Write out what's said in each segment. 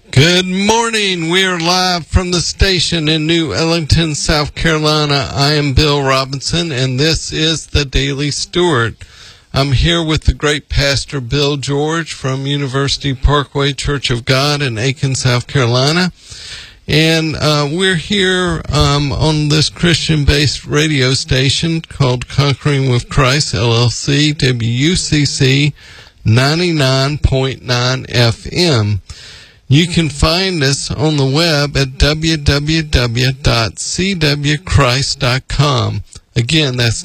Good morning. We are live from the station in New Ellington, South Carolina. I am Bill Robinson, and this is the Daily Steward. I'm here with the great Pastor Bill George from University Parkway Church of God in Aiken, South Carolina. And we're here on this Christian-based radio station called Conquering with Christ, LLC, WUCC 99.9 FM. You can find us on the web at www.cwchrist.com. Again, that's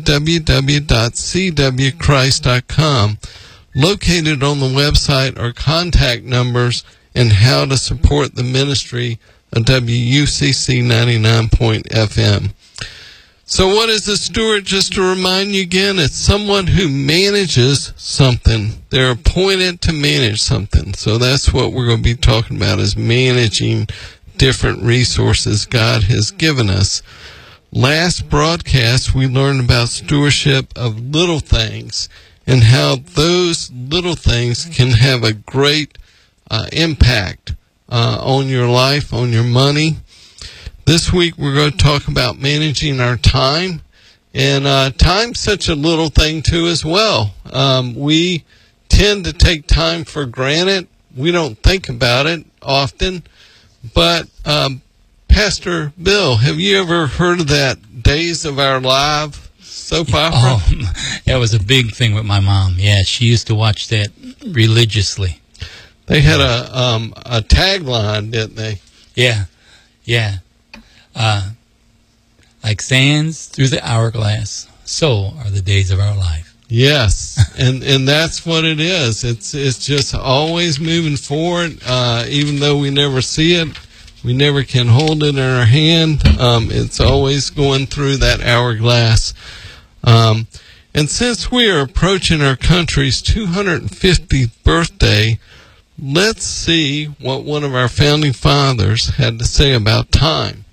www.cwchrist.com. Located on the website are contact numbers and how to support the ministry of WUCC 99.FM. So what is a steward? Just to remind you again, it's someone who manages something. They're appointed to manage something. So that's what we're going to be talking about, is managing different resources God has given us. Last broadcast, we learned about stewardship of little things and how those little things can have a great impact on your life, on your money. This week we're going to talk about managing our time, and time's such a little thing too as well. We tend to take time for granted. We don't think about it often, but Pastor Bill, have you ever heard of that Days of Our Lives soap opera? Oh, that was a big thing with my mom. Yeah, she used to watch that religiously. They had a tagline, didn't they? Yeah. Like sands through the hourglass, so are the days of our life. Yes, and that's what it is. It's just always moving forward, even though we never see it. We never can hold it in our hand. It's always going through that hourglass. And since we are approaching our country's 250th birthday, let's see what one of our founding fathers had to say about time.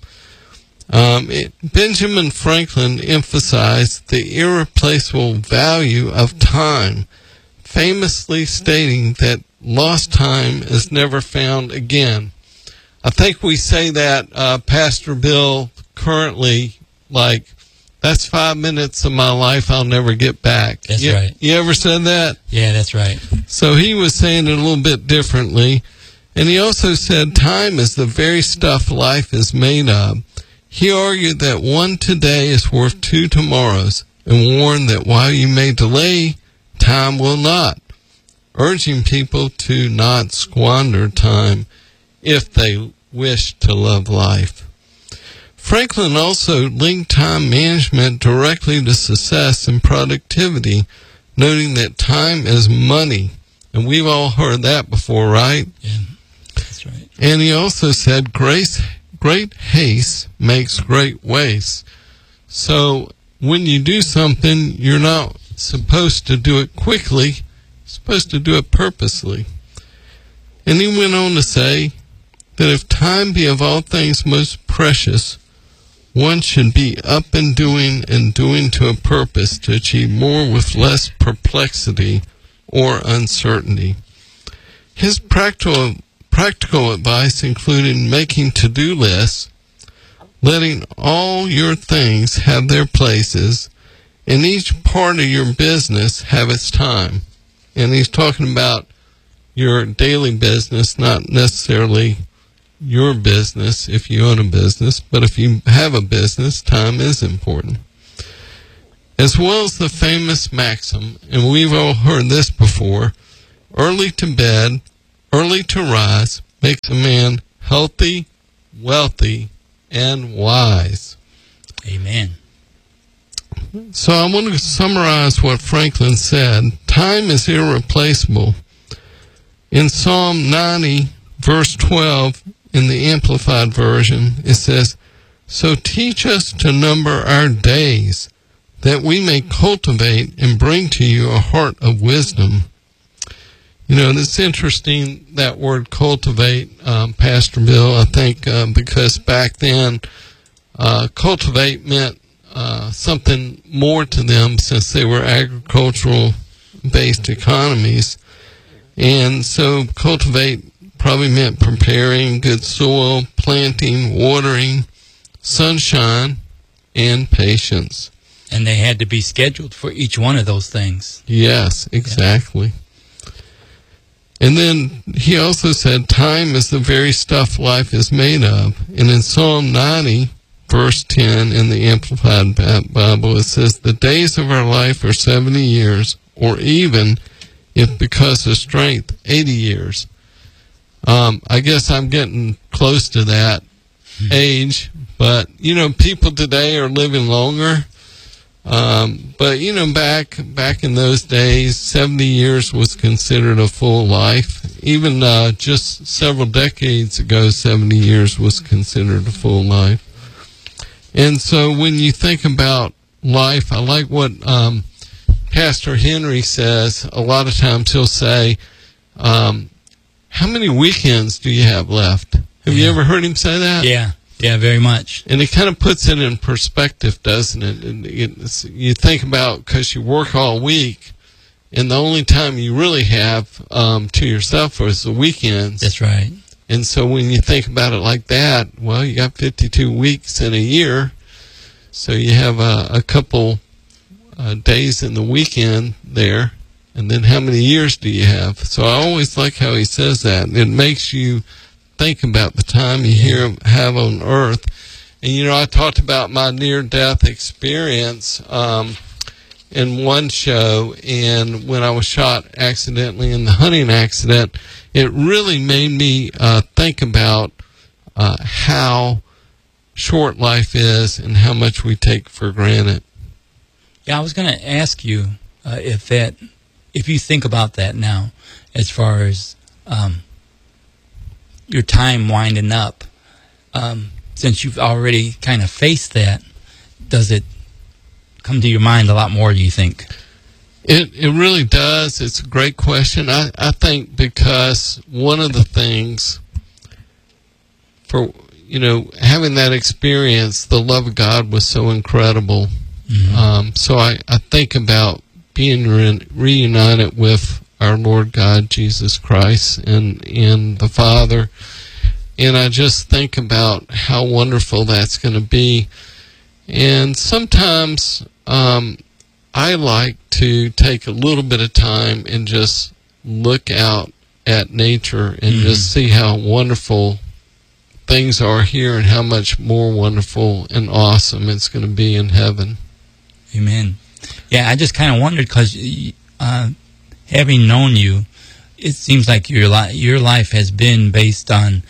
Benjamin Franklin emphasized the irreplaceable value of time, famously stating that lost time is never found again. I think we say that, Pastor Bill, currently, like, that's 5 minutes of my life I'll never get back. That's right. You ever said that? Yeah, that's right. So he was saying it a little bit differently. And he also said time is the very stuff life is made of. He argued that one today is worth two tomorrows, and warned that while you may delay, time will not, urging people to not squander time if they wish to love life. Franklin also linked time management directly to success and productivity, noting that time is money. And we've all heard that before, right? Yeah, that's right. And he also said, great haste makes great waste. So when you do something, you're not supposed to do it quickly. You're supposed to do it purposely. And he went on to say that if time be of all things most precious, one should be up and doing to a purpose to achieve more with less perplexity or uncertainty. His practical advice included making to-do lists, letting all your things have their places, and each part of your business have its time. And he's talking about your daily business, not necessarily your business if you own a business, but if you have a business, time is important. As well as the famous maxim, and we've all heard this before, early to bed, early to rise makes a man healthy, wealthy, and wise. Amen. So I want to summarize what Franklin said. Time is irreplaceable. In Psalm 90, verse 12, in the Amplified Version, it says, "So teach us to number our days, that we may cultivate and bring to you a heart of wisdom." You know, it's interesting, that word cultivate, Pastor Bill, I think, because back then, cultivate meant something more to them, since they were agricultural-based economies. And so cultivate probably meant preparing good soil, planting, watering, sunshine, and patience. And they had to be scheduled for each one of those things. Yes, exactly. Yeah. And then he also said, time is the very stuff life is made of. And in Psalm 90, verse 10 in the Amplified Bible, it says, the days of our life are 70 years, or even, if because of strength, 80 years. I guess I'm getting close to that age, but, people today are living longer. But, back in those days, 70 years was considered a full life. Even just several decades ago, 70 years was considered a full life. And so when you think about life, I like what Pastor Henry says. A lot of times he'll say, how many weekends do you have left? Have you ever heard him say that? Yeah, very much. And it kind of puts it in perspective, doesn't it? And you think about, because you work all week, and the only time you really have to yourself is the weekends. That's right. And so when you think about it like that, well, you got 52 weeks in a year, so you have a couple days in the weekend there, and then how many years do you have? So I always like how he says that. It makes you think about the time you have on earth. And, I talked about my near-death experience in one show, and when I was shot accidentally in the hunting accident, it really made me think about how short life is and how much we take for granted. Yeah, I was going to ask you if you think about that now, as far as your time winding up, since you've already kind of faced that, does it come to your mind a lot more, do you think? It really does. It's a great question. I think because one of the things for, having that experience, the love of God was so incredible. Mm-hmm. So I think about being reunited with our Lord God, Jesus Christ, and the Father. And I just think about how wonderful that's going to be. And sometimes I like to take a little bit of time and just look out at nature and just see how wonderful things are here and how much more wonderful and awesome it's going to be in heaven. Amen. Yeah, I just kind of wondered because having known you, it seems like your life has been based on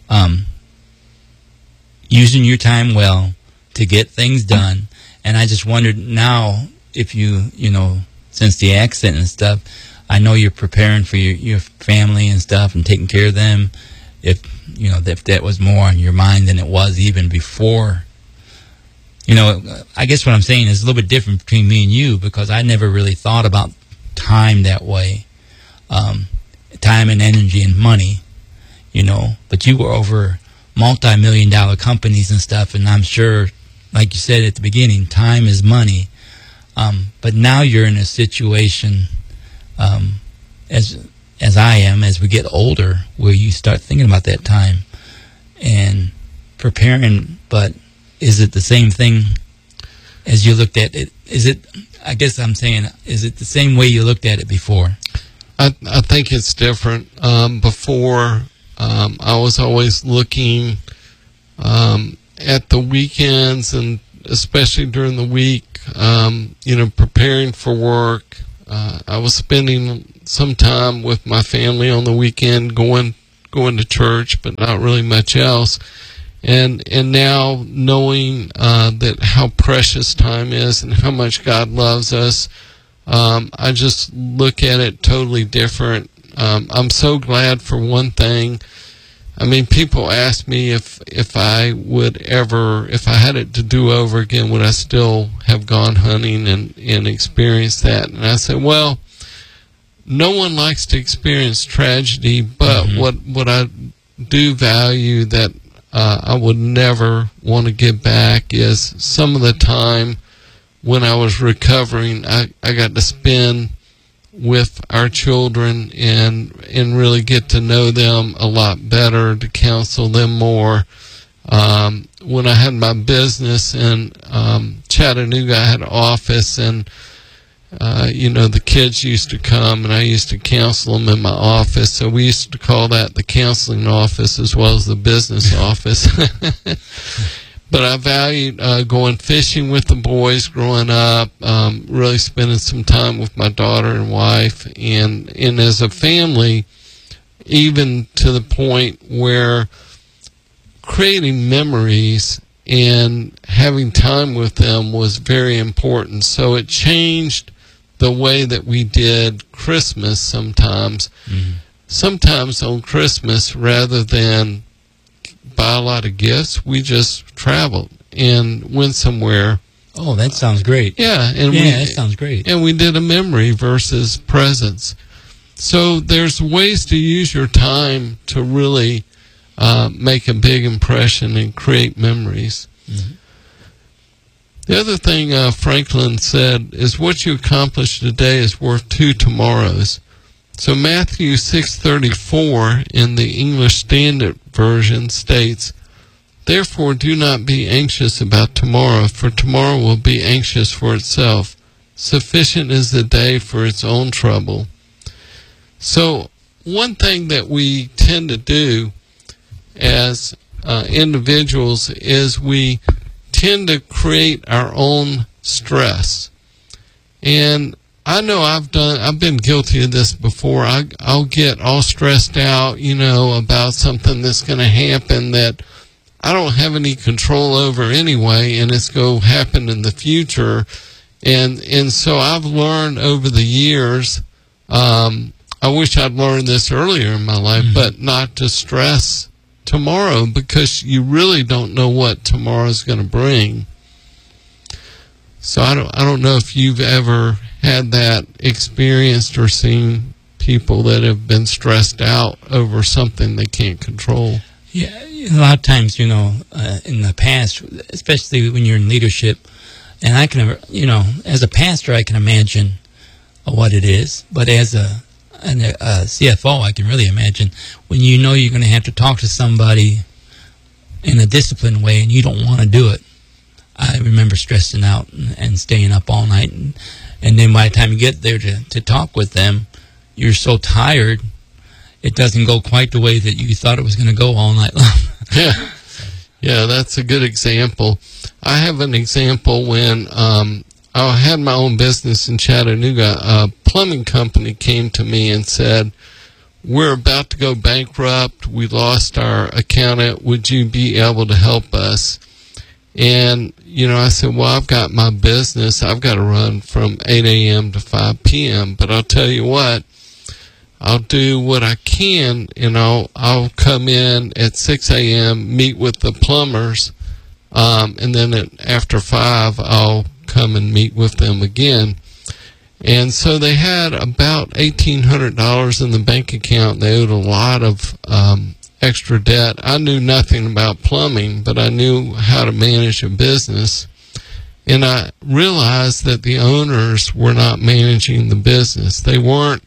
using your time well to get things done. And I just wondered now if since the accident and stuff, I know you're preparing for your family and stuff and taking care of them. If that was more on your mind than it was even before. I guess what I'm saying is a little bit different between me and you, because I never really thought about time that way. Time and energy and money, but you were over multi-million-dollar companies and stuff, and I'm sure, like you said at the beginning, time is money. But now you're in a situation, as I am, as we get older, where you start thinking about that time and preparing. But is it the same thing as you looked at it? Is it the same way you looked at it before? I think it's different. Before, I was always looking at the weekends, and especially during the week, preparing for work. I was spending some time with my family on the weekend, going to church, but not really much else. And now knowing that how precious time is and how much God loves us, I just look at it totally different. I'm so glad for one thing. I mean, people ask me if I had it to do over again, would I still have gone hunting and experienced that? And I said, well, no one likes to experience tragedy, but what I do value that I would never want to give back is some of the time when I was recovering, I got to spend with our children and really get to know them a lot better, to counsel them more. When I had my business in Chattanooga, I had an office, and the kids used to come, and I used to counsel them in my office. So we used to call that the counseling office as well as the business office. But I valued going fishing with the boys growing up, really spending some time with my daughter and wife, and as a family, even to the point where creating memories and having time with them was very important. So it changed the way that we did Christmas sometimes. Mm-hmm. Sometimes on Christmas, rather than buy a lot of gifts, we just traveled and went somewhere. Oh, that sounds great. Yeah. That sounds great. And we did a memory versus presents. So there's ways to use your time to really make a big impression and create memories. Mm-hmm. The other thing Franklin said is, what you accomplished today is worth 2 tomorrows. So Matthew 6:34 in the English Standard Version states, "Therefore do not be anxious about tomorrow, for tomorrow will be anxious for itself. Sufficient is the day for its own trouble." So one thing that we tend to do as individuals is we tend to create our own stress. And I know I've been guilty of this before. I'll get all stressed out, about something that's going to happen that I don't have any control over anyway, and it's going to happen in the future. And so I've learned over the years, I wish I'd learned this earlier in my life, but not to stress tomorrow, because you really don't know what tomorrow's going to bring. So I don't know if you've ever had that experienced or seen people that have been stressed out over something they can't control. Yeah, a lot of times, in the past, especially when you're in leadership, and I can, as a pastor, I can imagine what it is, but as a CFO, I can really imagine when you're going to have to talk to somebody in a disciplined way and you don't want to do it. I remember stressing out and staying up all night, and then by the time you get there to talk with them, you're so tired, it doesn't go quite the way that you thought it was going to go all night long. Yeah, that's a good example. I have an example when I had my own business in Chattanooga. A plumbing company came to me and said, "We're about to go bankrupt. We lost our accountant. Would you be able to help us?" And, I said, "Well, I've got my business. I've got to run from 8 a.m. to 5 p.m. But I'll tell you what, I'll do what I can, and I'll come in at 6 a.m., meet with the plumbers, and then after 5, I'll come and meet with them again." And so they had about $1,800 in the bank account. They owed a lot of extra debt. I knew nothing about plumbing, but I knew how to manage a business. And I realized that the owners were not managing the business. They weren't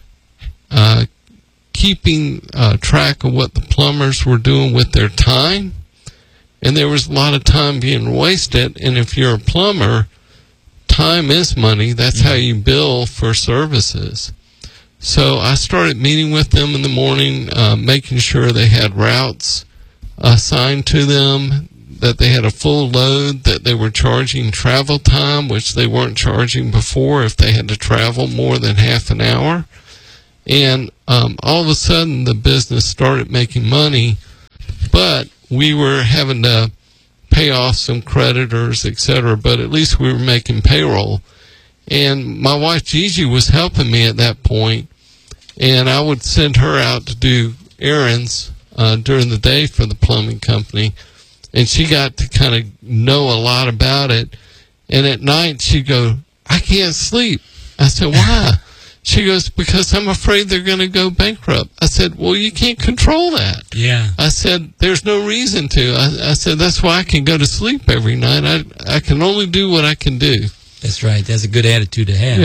keeping track of what the plumbers were doing with their time. And there was a lot of time being wasted. And if you're a plumber, time is money. That's how you bill for services. So I started meeting with them in the morning, making sure they had routes assigned to them, that they had a full load, that they were charging travel time, which they weren't charging before if they had to travel more than half an hour. And all of a sudden, the business started making money, but we were having to pay off some creditors, etc., but at least we were making payroll. And my wife Gigi was helping me at that point, and I would send her out to do errands during the day for the plumbing company, and she got to kind of know a lot about it. And at night she'd go, "I can't sleep." I said, "Why?" She goes, "Because I'm afraid they're going to go bankrupt." I said, "Well, you can't control that." Yeah. I said, "There's no reason to." I said, "That's why I can go to sleep every night. I can only do what I can do." That's right. That's a good attitude to have. Yep.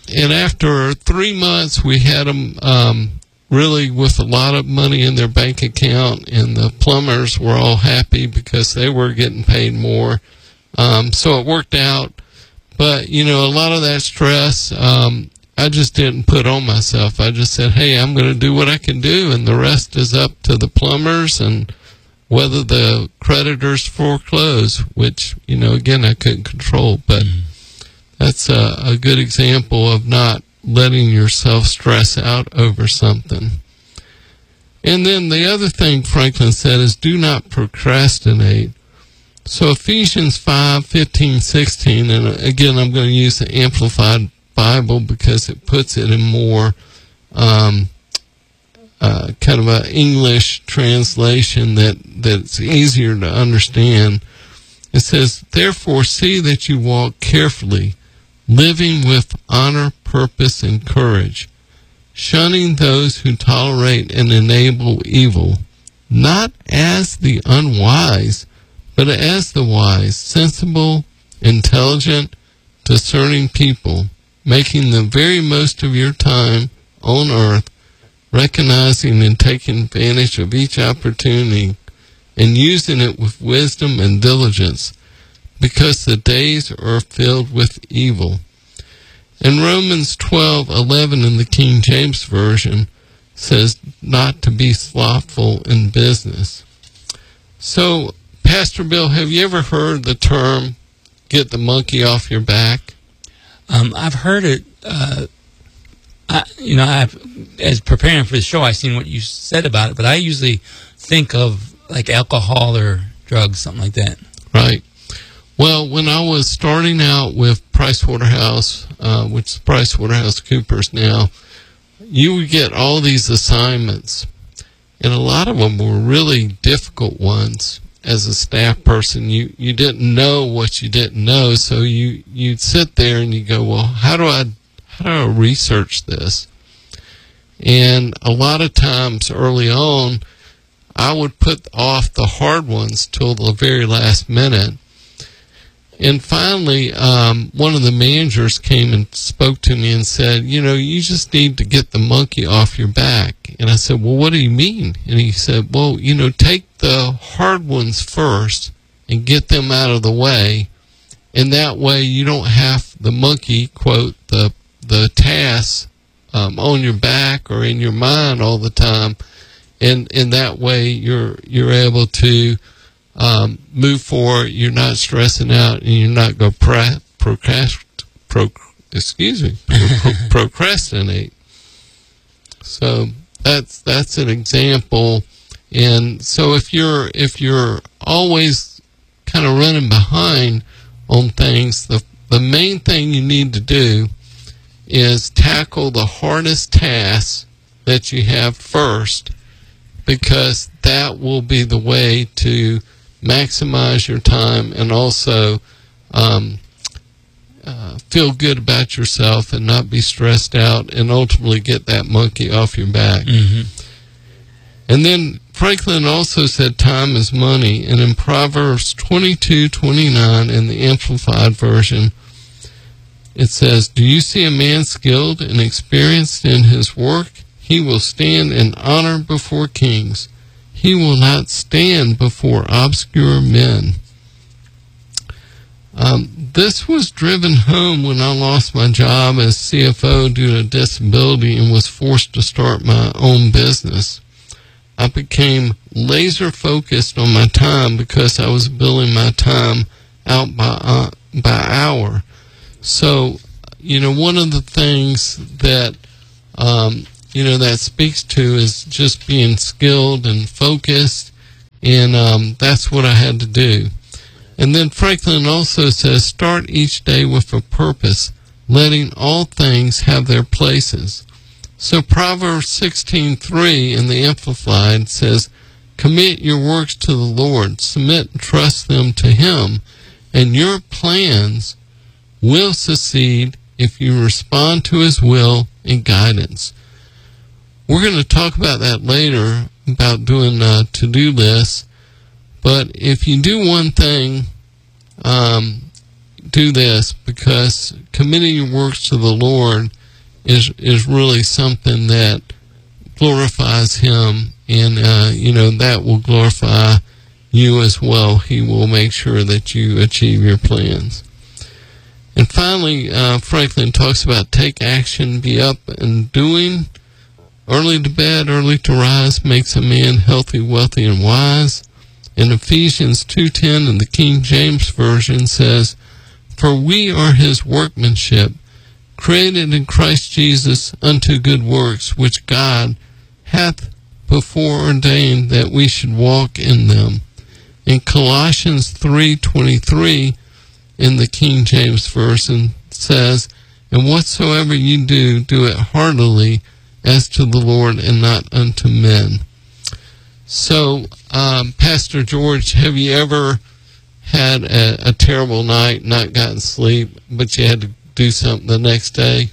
and after 3 months, we had them really with a lot of money in their bank account, and the plumbers were all happy because they were getting paid more. So it worked out. But, you know, a lot of that stress, I just didn't put on myself. I just said, hey, I'm going to do what I can do, and the rest is up to the plumbers and whether the creditors foreclose, which, you know, again, I couldn't control. But that's a good example of not letting yourself stress out over something. And then the other thing Franklin said is do not procrastinate. So Ephesians 5:15-16, and again, I'm going to use the Amplified Bible because it puts it in more kind of an English translation that's easier to understand. It says, therefore see that you walk carefully, living with honor, purpose, and courage, shunning those who tolerate and enable evil, not as the unwise, but as the wise, sensible, intelligent, discerning people, making the very most of your time on earth, recognizing and taking advantage of each opportunity and using it with wisdom and diligence, because the days are filled with evil. And Romans 12:11 in the King James Version says not to be slothful in business. So, Pastor Bill, have you ever heard the term, get the monkey off your back? I've heard it. As preparing for the show, I've seen what you said about it, but I usually think of like alcohol or drugs, something like that. Right. Well, when I was starting out with Pricewaterhouse, which is PricewaterhouseCoopers now, you would get all these assignments, and a lot of them were really difficult ones. As a staff person, you didn't know what you didn't know, so you'd sit there and you go, well, how do I research this? And a lot of times early on, I would put off the hard ones till the very last minute. And finally, one of the managers came and spoke to me and said, you know, you just need to get the monkey off your back. And I said, well, what do you mean? And he said, well, you know, take the hard ones first and get them out of the way. And that way you don't have the monkey, quote, the tasks on your back or in your mind all the time. And in that way you're able to move forward. You're not stressing out, and you're not going to procrastinate. So that's an example. And so if you're always kind of running behind on things, the main thing you need to do is tackle the hardest tasks that you have first, because that will be the way to maximize your time and also feel good about yourself and not be stressed out and ultimately get that monkey off your back. Mm-hmm. And then Franklin also said time is money, and in Proverbs 22:29 in the Amplified Version, it says, do you see a man skilled and experienced in his work? He will stand in honor before kings. He will not stand before obscure men. This was driven home when I lost my job as CFO due to disability and was forced to start my own business. I became laser focused on my time because I was billing my time out by hour. So, you know, one of the things that that speaks to is just being skilled and focused, and that's what I had to do. And then Franklin also says, start each day with a purpose, letting all things have their places. So Proverbs 16:3 in the Amplified says, commit your works to the Lord, submit and trust them to Him, and your plans will succeed if you respond to His will and guidance. We're going to talk about that later, about doing to-do lists. But if you do one thing, do this, because committing your works to the Lord is really something that glorifies Him, and that will glorify you as well. He will make sure that you achieve your plans. And finally, Franklin talks about take action, be up and doing. Early to bed, early to rise makes a man healthy, wealthy, and wise. In Ephesians 2:10 in the King James Version says, "For we are His workmanship, created in Christ Jesus unto good works, which God hath before ordained that we should walk in them." In Colossians 3:23 in the King James Version says, "And whatsoever you do, do it heartily as to the Lord and not unto men." So, Pastor George, have you ever had a terrible night, not gotten sleep, but you had to do something the next day?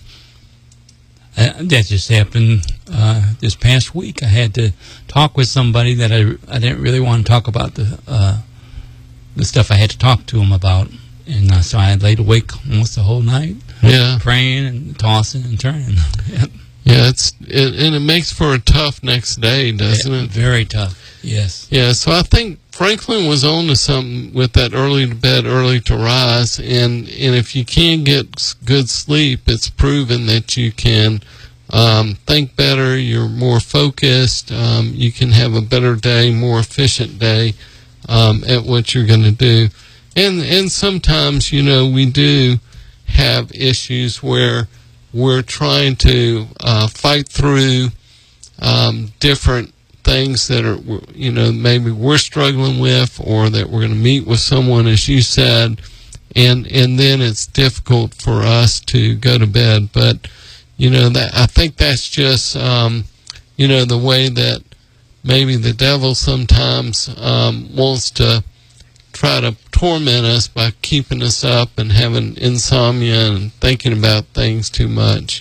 That just happened this past week. I had to talk with somebody that I didn't really want to talk about the stuff I had to talk to him about. And so I laid awake almost the whole night, praying and tossing and turning. Yep. Yeah, and it makes for a tough next day, doesn't it? Very tough, yes. Yeah, so I think Franklin was on to something with that early to bed, early to rise, and if you can get good sleep, it's proven that you can think better, you're more focused, you can have a better day, more efficient day at what you're going to do. And sometimes, we do have issues where we're trying to fight through different things that are, maybe we're struggling with, or that we're going to meet with someone, as you said, and then it's difficult for us to go to bed. But, that I think that's just, the way that maybe the devil sometimes wants to try to torment us by keeping us up and having insomnia and thinking about things too much.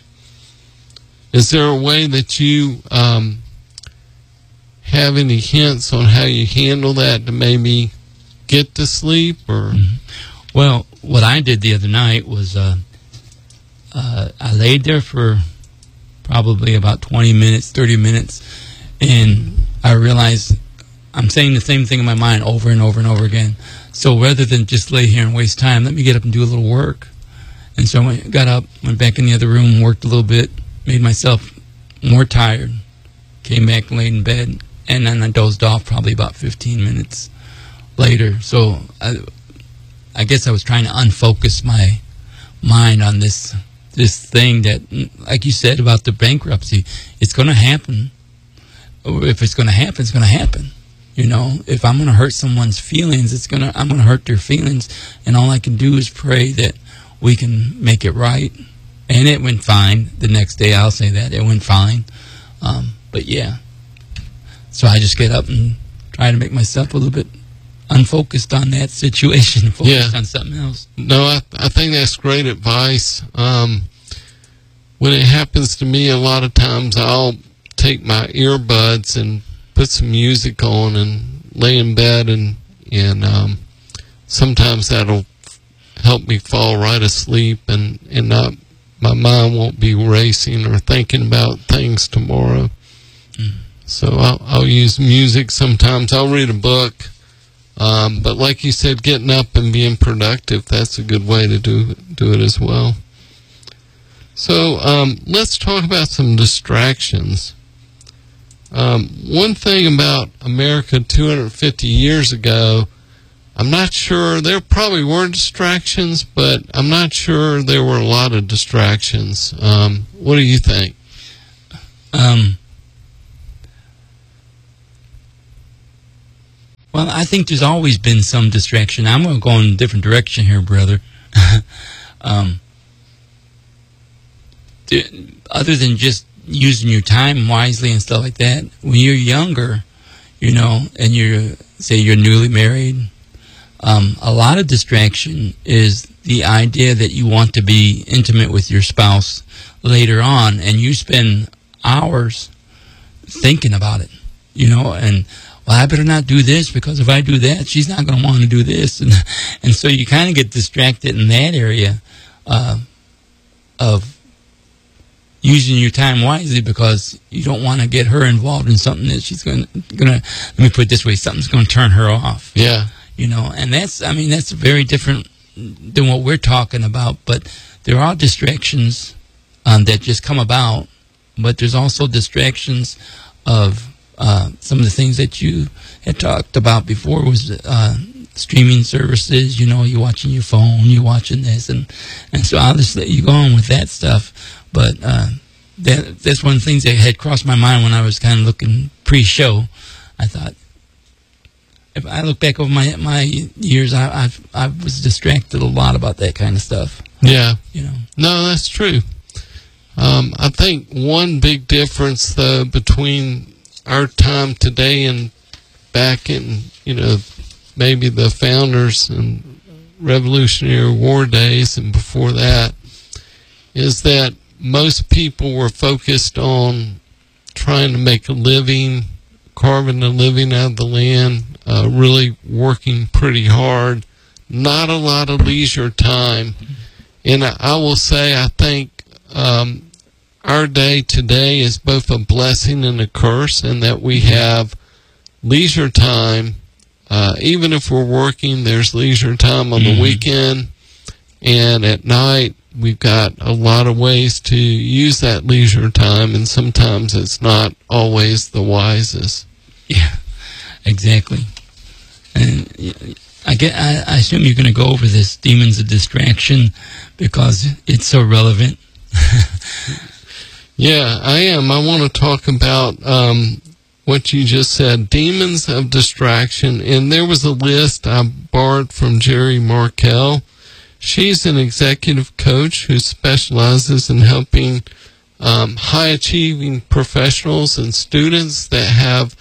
Is there a way that you have any hints on how you handle that to maybe get to sleep? Or Well, what I did the other night was I laid there for probably about 20 minutes, 30 minutes, and I realized I'm saying the same thing in my mind over and over and over again. So rather than just lay here and waste time, let me get up and do a little work. And so I got up, went back in the other room, worked a little bit, made myself more tired, came back, laid in bed, and then I dozed off probably about 15 minutes later. So I guess I was trying to unfocus my mind on this thing that, like you said about the bankruptcy, it's going to happen. If it's going to happen, it's going to happen. If I'm going to hurt someone's feelings, I'm going to hurt their feelings, and all I can do is pray that we can make it right. And it went fine the next day. I'll say that it went fine. But yeah, so I just get up and try to make myself a little bit unfocused on that situation, focused on something else. No, I think that's great advice. When it happens to me, a lot of times I'll take my earbuds and put some music on and lay in bed, and sometimes that'll help me fall right asleep, and not, my mind won't be racing or thinking about things tomorrow. So I'll use music sometimes. I'll read a book, but like you said, getting up and being productive, that's a good way to do it as well. So let's talk about some distractions. One thing about America 250 years ago, I'm not sure, there probably were distractions, but I'm not sure there were a lot of distractions. What do you think? Well, I think there's always been some distraction. I'm going to go in a different direction here, brother. Other than just using your time wisely and stuff like that, when you're younger, and you're newly married, a lot of distraction is the idea that you want to be intimate with your spouse later on, and you spend hours thinking about it, and, well, I better not do this, because if I do that, she's not going to want to do this. And so you kind of get distracted in that area of, using your time wisely because you don't want to get her involved in something that she's gonna. Let me put it this way: something's going to turn her off. Yeah. And that's very different than what we're talking about. But there are distractions that just come about. But there's also distractions of some of the things that you had talked about before was streaming services. You're watching your phone, you're watching this, and so I'll just let you go on with that stuff. But that's one of the things that had crossed my mind when I was kind of looking pre-show. I thought, if I look back over my years, I was distracted a lot about that kind of stuff. Yeah. No, that's true. I think one big difference, though, between our time today and back in, maybe the founders and Revolutionary War days and before that, is that most people were focused on trying to make a living, carving a living out of the land, really working pretty hard, not a lot of leisure time. And I will say, I think our day today is both a blessing and a curse in that we have leisure time. Even if we're working, there's leisure time on the weekend. And at night, we've got a lot of ways to use that leisure time, and sometimes it's not always the wisest. Yeah, exactly. And I assume you're going to go over this demons of distraction because it's so relevant. Yeah, I am. I want to talk about what you just said, demons of distraction. And there was a list I borrowed from Jerry Markell. She's an executive coach who specializes in helping high-achieving professionals and students that have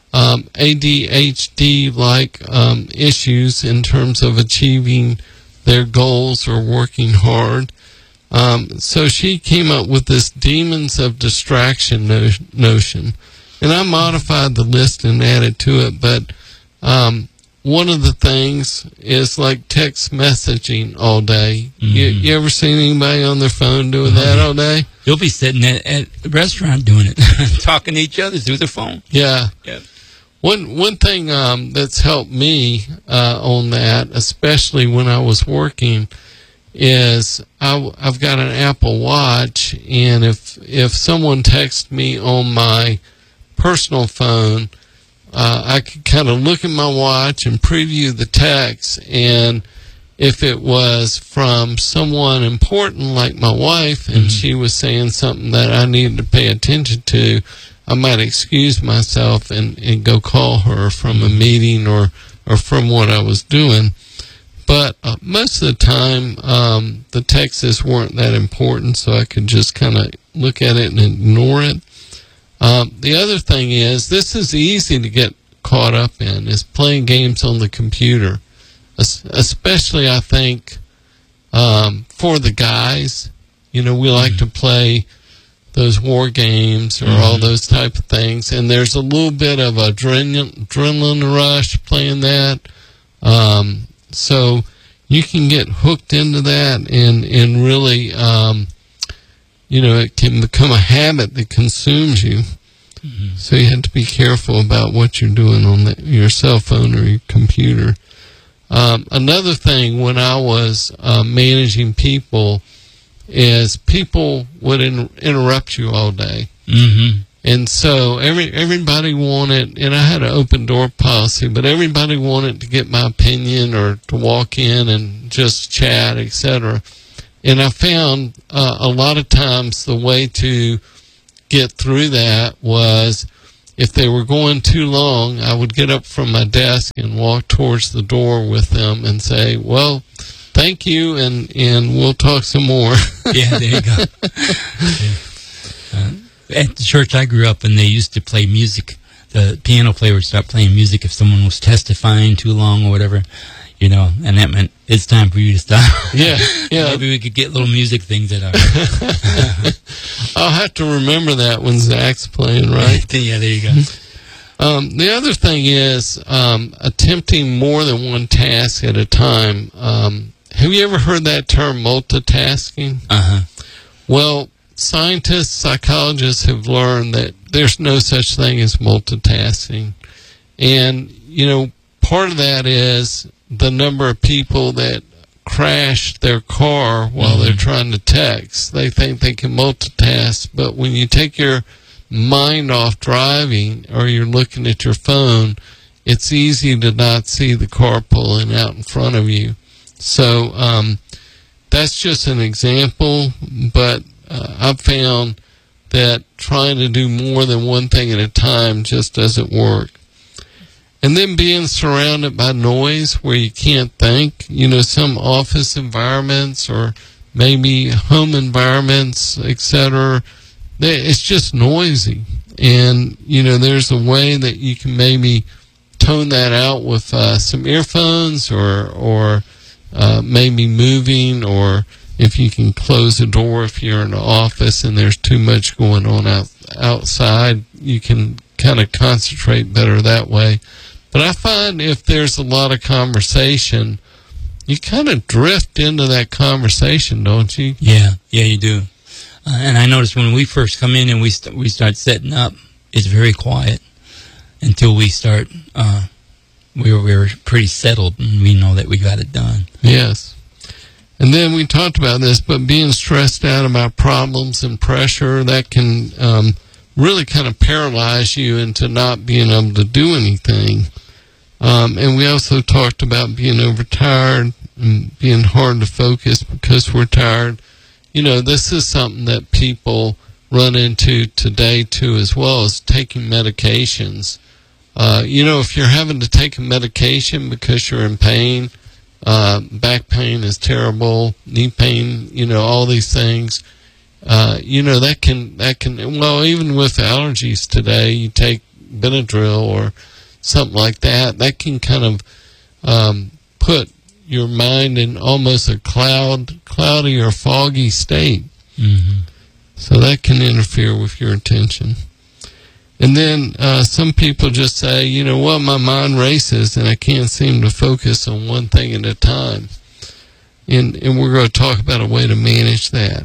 ADHD-like issues in terms of achieving their goals or working hard. So she came up with this demons of distraction notion. And I modified the list and added to it, but one of the things is like text messaging all day. You ever seen anybody on their phone doing that all day? You'll be sitting at a restaurant doing it, talking to each other through the phone. Yeah. Yep. One thing that's helped me on that, especially when I was working, is I've got an Apple Watch, and if someone texts me on my personal phone, I could kind of look at my watch and preview the text, and if it was from someone important like my wife and she was saying something that I needed to pay attention to, I might excuse myself and go call her from a meeting or from what I was doing. But most of the time, the texts weren't that important, so I could just kind of look at it and ignore it. The other thing is, this is easy to get caught up in, is playing games on the computer. Especially, I think, for the guys. We like to play those war games or all those type of things. And there's a little bit of adrenaline rush playing that. So you can get hooked into that and really, it can become a habit that consumes you. So you have to be careful about what you're doing on your cell phone or your computer. Another thing when I was managing people is people would interrupt you all day. And so everybody wanted, and I had an open door policy, but everybody wanted to get my opinion or to walk in and just chat, etc. And I found a lot of times the way to get through that was, if they were going too long, I would get up from my desk and walk towards the door with them and say, well, thank you, and we'll talk some more. Yeah, there you go. At the church I grew up in, they used to play music. The piano player would start playing music if someone was testifying too long or whatever, and that meant it's time for you to stop. Yeah. Maybe we could get little music things that are. I'll have to remember that when Zach's playing, right? Yeah, there you go. The other thing is attempting more than one task at a time. Have you ever heard that term, multitasking? Uh-huh. Well, scientists, psychologists have learned that there's no such thing as multitasking. And, part of that is the number of people that crash their car while they're trying to text. They think they can multitask, but when you take your mind off driving or you're looking at your phone, it's easy to not see the car pulling out in front of you. So that's just an example, but I've found that trying to do more than one thing at a time just doesn't work. And then being surrounded by noise where you can't think, some office environments or maybe home environments, etc., it's just noisy. And, there's a way that you can maybe tone that out with some earphones or maybe moving, or if you can close the door if you're in the office and there's too much going on outside, you can kind of concentrate better that way. But I find if there's a lot of conversation, you kind of drift into that conversation, don't you? Yeah, you do. And I noticed when we first come in and we start setting up, it's very quiet until we start. We're pretty settled and we know that we got it done. Yes. And then we talked about this, but being stressed out about problems and pressure, that can really kind of paralyze you into not being able to do anything. And we also talked about being overtired and being hard to focus because we're tired. This is something that people run into today too, as well as taking medications. If you're having to take a medication because you're in pain, back pain is terrible, knee pain, all these things, that can, well, even with allergies today, you take Benadryl or something like that can kind of put your mind in almost a cloudy or foggy state. Mm-hmm. So that can interfere with your attention. And then some people just say, my mind races and I can't seem to focus on one thing at a time. And we're going to talk about a way to manage that.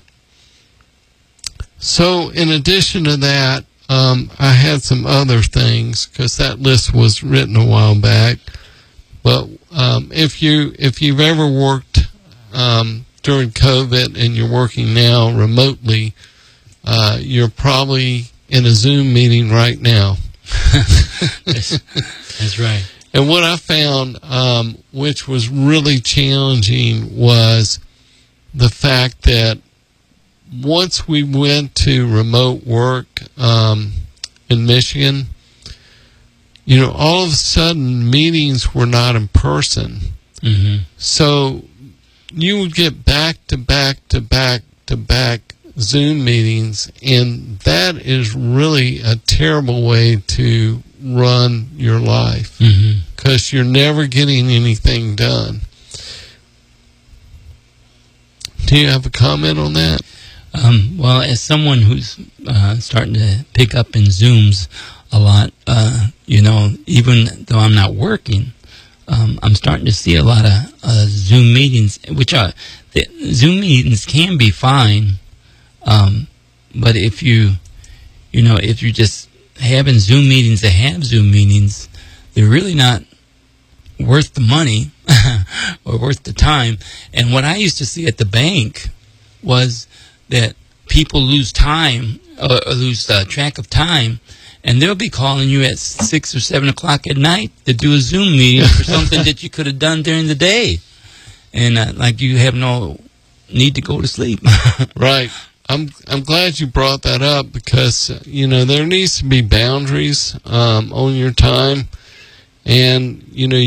So in addition to that, I had some other things because that list was written a while back. But if you've ever worked during COVID and you're working now remotely, you're probably in a Zoom meeting right now. That's right. And what I found, which was really challenging, was the fact that once we went to remote work in Michigan, all of a sudden meetings were not in person. Mm-hmm. So you would get back to back to back to back Zoom meetings, and that is really a terrible way to run your life because you're never getting anything done. Do you have a comment on that? Well, as someone who's starting to pick up in Zooms a lot, even though I'm not working, I'm starting to see a lot of Zoom meetings, Zoom meetings can be fine, but if you're just having Zoom meetings to have Zoom meetings, they're really not worth the money or worth the time. And what I used to see at the bank was that people lose time, lose track of time, and they'll be calling you at 6 or 7 o'clock at night to do a Zoom meeting for something that you could have done during the day. And you have no need to go to sleep. Right. I'm glad you brought that up because, there needs to be boundaries on your time. And,